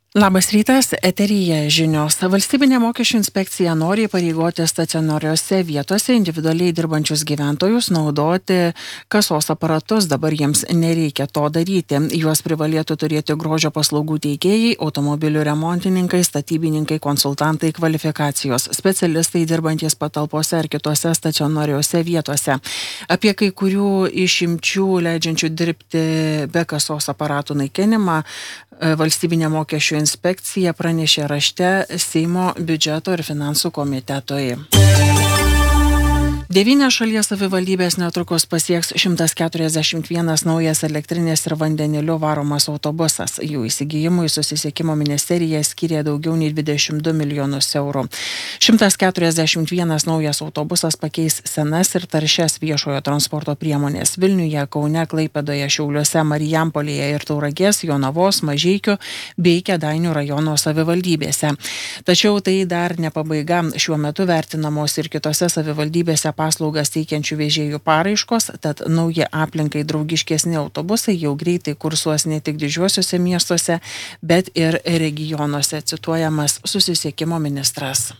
Labas rytas, eteryje žinios. Valstybinė mokesčių inspekcija nori įpareigoti stacionariose vietose individualiai dirbančius gyventojus naudoti kasos aparatus. Dabar jiems nereikia to daryti. Juos privalėtų turėti grožio paslaugų teikėjai, automobilių remontininkai, statybininkai, konsultantai, kvalifikacijos specialistai dirbantys patalpose ar kitose stacionariose vietose. Apie kai kurių išimčių leidžiančių dirbti be kasos aparatų naikinimą Valstybinė mokesčių inspekcija pranešė rašte Seimo biudžeto ir finansų komitetui. 9 šalies savivaldybės netrukus pasieks 141 naujas elektrinės ir vandeniliu varomas autobusas. Jų įsigijimui Susisiekimo ministerija skyrė daugiau nei 22 milijonus eurų. 141 naujas autobusas pakeis senas ir taršias viešojo transporto priemonės Vilniuje, Kaune, Klaipėdoje, Šiauliuose, Marijampolėje ir Tauragės, Jonavos, Mažeikių bei Kėdainių rajono savivaldybėse. Tačiau tai dar ne pabaiga. Šiuo metu vertinamos ir kitose savivaldybėse paslaugas teikiančių vežėjų paraiškos, tad nauji aplinkai draugiškesni autobusai jau greitai kursuos ne tik didžiuosiuose miestuose, bet ir regionuose, cituojamas Susisiekimo ministras.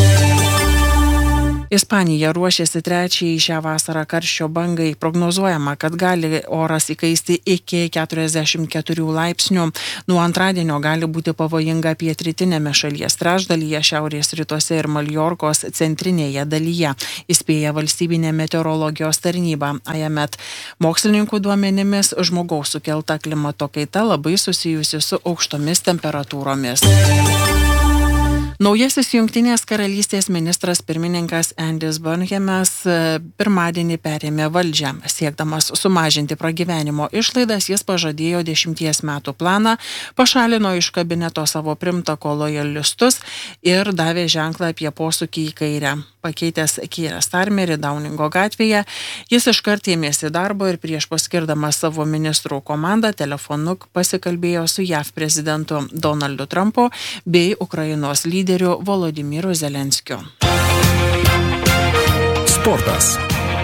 Ispanija ruošiasi trečiai šią vasarą karščio bangai. Prognozuojama, kad gali oras įkaisti iki 44 laipsnių. Nuo antradienio gali būti pavojinga pietrytinėme šalies trečdalyje, šiaurės rytuose ir Maljorkos centrinėje dalyje, įspėja valstybinė meteorologijos tarnyba AEMET. Mokslininkų duomenimis žmogaus sukelta klimato kaita labai susijusi su aukštomis temperatūromis. Naujasis Jungtinės karalystės ministras pirmininkas Andys Burnhamas pirmadienį perėmė valdžią. Siekdamas sumažinti pragyvenimo išlaidas, jis pažadėjo 10 metų planą, pašalino iš kabineto savo pirmtako lojalistus ir davė ženklą apie posūkį į kairę. Pakeitęs Keirą Starmerį Downingo gatvėje, jis iškart ėmėsi darbo ir prieš paskirdamas savo ministrų komandą telefonu pasikalbėjo su JAV prezidentu Donaldu Trumpu bei Ukrainos lyderiu Volodymyru Zelenskiu. Sportas.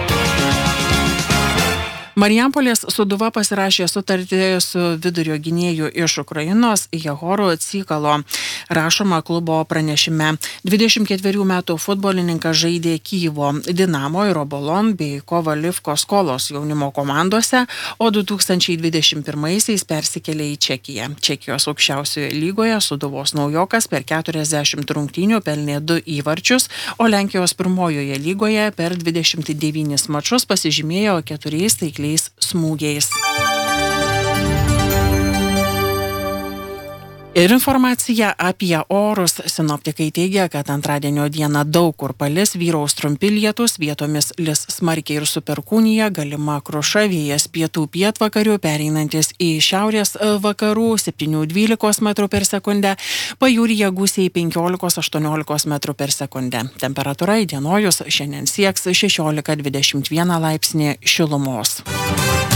Marijampolės Sūduva pasirašė sutartį su vidurio gynėju iš Ukrainos Jehoru Cykalo, rašoma klubo pranešime. 24 metų futbolininkas žaidė Kyjivo Dinamo ir Obolon bei Kovalivko Skolos jaunimo komandose, o 2021-aisiais persikėlė į Čekiją. Čekijos aukščiausioje lygoje Sūduvos naujokas per 40 rungtynių pelnė 2 įvarčius, o Lenkijos pirmojoje lygoje per 29 mačus pasižymėjo 4 taikliais smūgiais. Ir informacija apie orus. Sinoptikai teigia, kad antradienio dieną daug kur palis, vyraus trumpi lietūs, vietomis lis smarkiai ir su perkūnija, galima kruša, vėjas pietų pietvakarių, pereinantis į šiaurės vakarų 7-12 metrų per sekundę, pajūryje gūsiai 15-18 metrų per sekundę. Temperatūra įdienojus šiandien sieks 16-21 laipsnį šilumos.